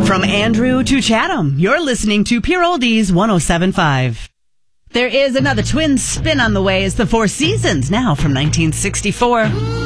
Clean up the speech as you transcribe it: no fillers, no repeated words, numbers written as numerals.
From Andrew to Chatham, you're listening to Pure Oldies 107.5. There is another twin spin on the way. It's the Four Seasons now from 1964.